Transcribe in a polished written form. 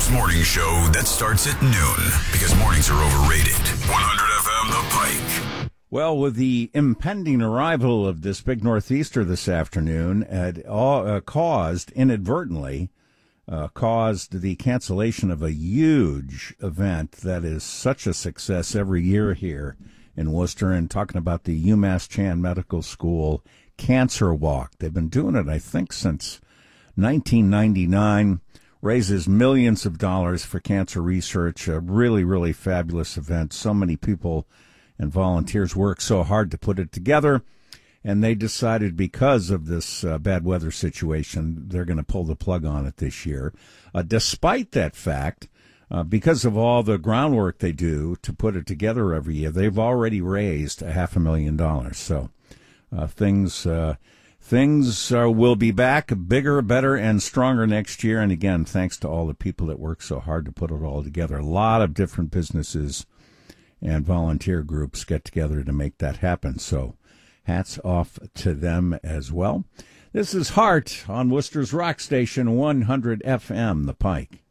Bob's morning show that starts at noon because mornings are overrated. 100 FM The Pike. Well, with the impending arrival of this big northeaster this afternoon, it inadvertently caused the cancellation of a huge event that is such a success every year here in Worcester, and talking about the UMass Chan Medical School Cancer Walk. They've been doing it, I think, since 1999, raises millions of dollars for cancer research, a really, really fabulous event. So many people and volunteers worked so hard to put it together, and they decided because of this bad weather situation, they're going to pull the plug on it this year. Despite that fact, because of all the groundwork they do to put it together every year, they've already raised $500,000. So things will be back bigger, better, and stronger next year. And again, thanks to all the people that work so hard to put it all together. A lot of different businesses and volunteer groups get together to make that happen. So hats off to them as well. This is Heart on Worcester's Rock Station, 100 FM, The Pike.